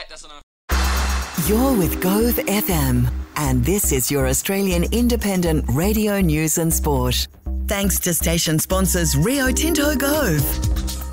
doesn't know. You're with Gove FM, and this is your Australian independent radio news and sport. Thanks to station sponsors Rio Tinto Gove.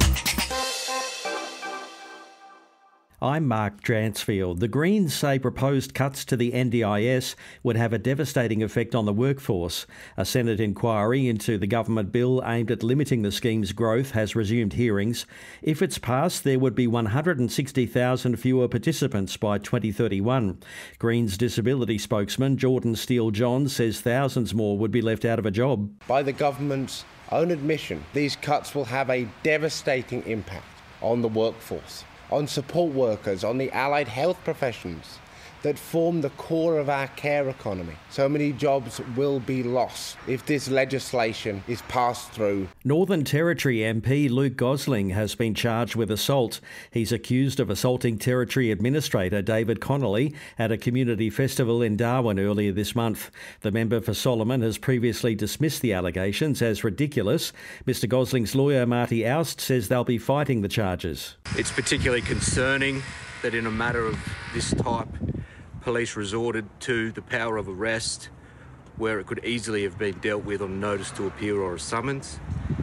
I'm Mark Dransfield. The Greens say proposed cuts to the NDIS would have a devastating effect on the workforce. A Senate inquiry into the government bill aimed at limiting the scheme's growth has resumed hearings. If it's passed, there would be 160,000 fewer participants by 2031. Greens disability spokesman Jordan Steele-John says thousands more would be left out of a job. By the government's own admission, these cuts will have a devastating impact on the workforce, on support workers, on the allied health professions that form the core of our care economy. So many jobs will be lost if this legislation is passed through. Northern Territory MP Luke Gosling has been charged with assault. He's accused of assaulting Territory Administrator David Connolly at a community festival in Darwin earlier this month. The member for Solomon has previously dismissed the allegations as ridiculous. Mr Gosling's lawyer Marty Oust says they'll be fighting the charges. It's particularly concerning that in a matter of this type, police resorted to the power of arrest where it could easily have been dealt with on notice to appear or a summons.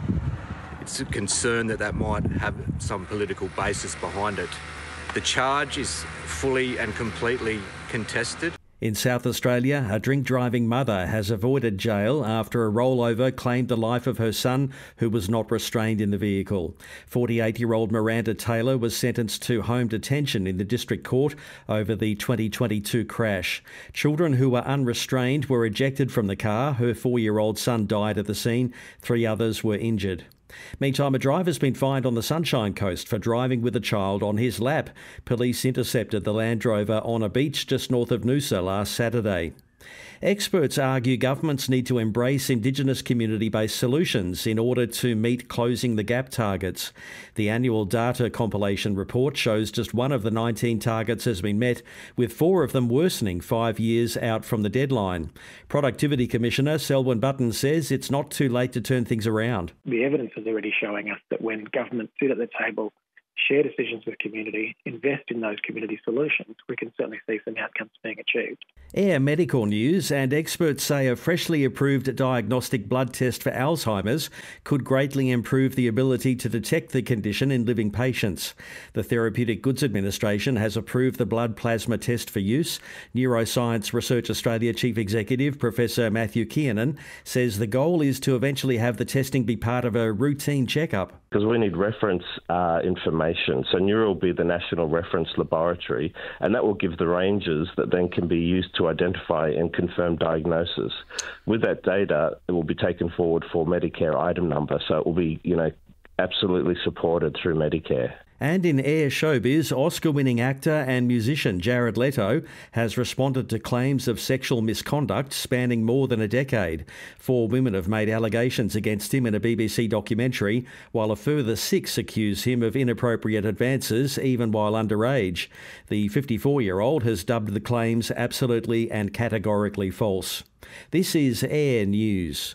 It's a concern that that might have some political basis behind it. The charge is fully and completely contested. In South Australia, a drink-driving mother has avoided jail after a rollover claimed the life of her son, who was not restrained in the vehicle. 48-year-old Miranda Taylor was sentenced to home detention in the District Court over the 2022 crash. Children who were unrestrained were ejected from the car. Her 4-year-old son died at the scene. 3 others were injured. Meantime, a driver's been fined on the Sunshine Coast for driving with a child on his lap. Police intercepted the Land Rover on a beach just north of Noosa last Saturday. Experts argue governments need to embrace Indigenous community-based solutions in order to meet closing the gap targets. The annual data compilation report shows just one of the 19 targets has been met, with 4 of them worsening 5 years out from the deadline. Productivity Commissioner Selwyn Button says it's not too late to turn things around. The evidence is already showing us that when governments sit at the table, share decisions with community, invest in those community solutions, we can certainly see some outcomes being achieved. Air medical news, and experts say a freshly approved diagnostic blood test for Alzheimer's could greatly improve the ability to detect the condition in living patients. The Therapeutic Goods Administration has approved the blood plasma test for use. Neuroscience Research Australia Chief Executive Professor Matthew Kiernan says the goal is to eventually have the testing be part of a routine checkup. Because we need reference information. So Neuro will be the national reference laboratory, and that will give the ranges that then can be used to identify and confirm diagnosis. With that data, it will be taken forward for Medicare item number, so it will be, absolutely supported through Medicare. And in Air showbiz, Oscar-winning actor and musician Jared Leto has responded to claims of sexual misconduct spanning more than a decade. 4 women have made allegations against him in a BBC documentary, while a further 6 accuse him of inappropriate advances, even while underage. The 54-year-old has dubbed the claims absolutely and categorically false. This is Air News.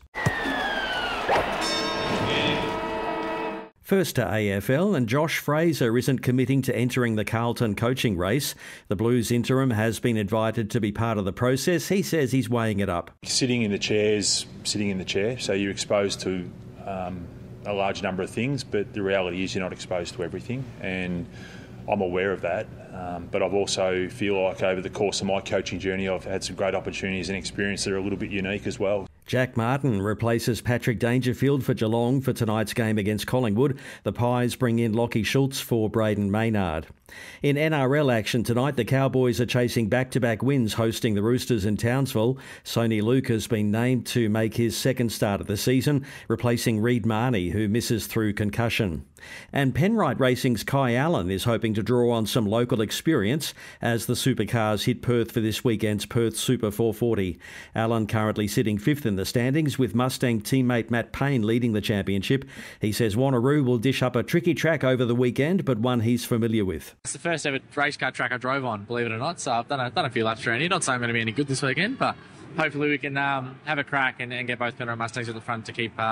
First to AFL, and Josh Fraser isn't committing to entering the Carlton coaching race. The Blues interim has been invited to be part of the process. He says he's weighing it up. Sitting in the chair, so you're exposed to a large number of things, but the reality is you're not exposed to everything, and I'm aware of that. But I've also feel like over the course of my coaching journey, I've had some great opportunities and experience that are a little bit unique as well. Jack Martin replaces Patrick Dangerfield for Geelong for tonight's game against Collingwood. The Pies bring in Lockie Schultz for Braden Maynard. In NRL action tonight, the Cowboys are chasing back-to-back wins hosting the Roosters in Townsville. Sony Luke has been named to make his second start of the season, replacing Reid Marnie, who misses through concussion. And Penrite Racing's Kai Allen is hoping to draw on some local experience as the supercars hit Perth for this weekend's Perth Super 440. Allen currently sitting 5th in the standings, with Mustang teammate Matt Payne leading the championship. He says Wanneroo will dish up a tricky track over the weekend, but one he's familiar with. It's the first ever race car track I drove on, believe it or not, so I've done a few laps around here. Not saying I'm going to be any good this weekend, but hopefully we can have a crack and get both Penrite Mustangs at the front to keep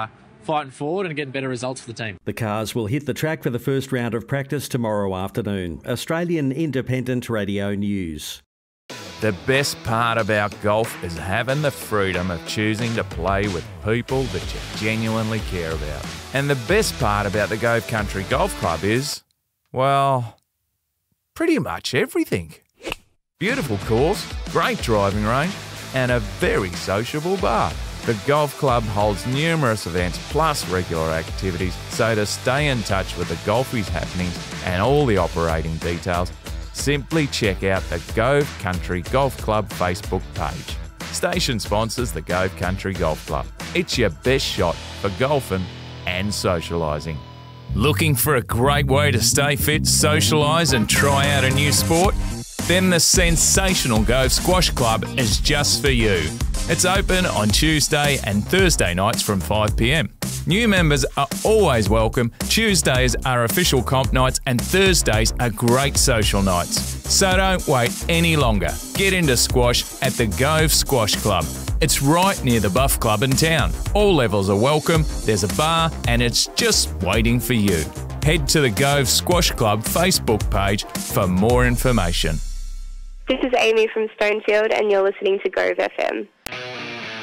fighting forward and getting better results for the team. The cars will hit the track for the first round of practice tomorrow afternoon. Australian Independent Radio News. The best part about golf is having the freedom of choosing to play with people that you genuinely care about. And the best part about the Gove Country Golf Club is, well, pretty much everything. Beautiful course, great driving range, and a very sociable bar. The golf club holds numerous events plus regular activities, so to stay in touch with the golfies happenings and all the operating details, simply check out the Gove Country Golf Club Facebook page. Station sponsors the Gove Country Golf Club. It's your best shot for golfing and socialising. Looking for a great way to stay fit, socialise and try out a new sport? Then the sensational Gove Squash Club is just for you. It's open on Tuesday and Thursday nights from 5 p.m. New members are always welcome. Tuesdays are official comp nights and Thursdays are great social nights. So don't wait any longer. Get into squash at the Gove Squash Club. It's right near the Buff Club in town. All levels are welcome, there's a bar and it's just waiting for you. Head to the Gove Squash Club Facebook page for more information. This is Amy from Stonefield and you're listening to Gove FM.